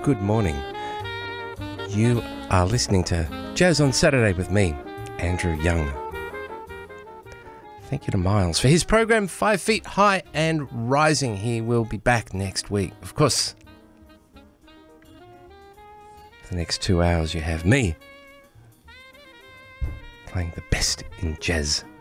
good morning. You are listening to Jazz on Saturday with me, Andrew Young. Thank you to Miles for his program 5 Feet High and Rising. He will be back next week. Of course, for the next 2 hours you have me playing the best in jazz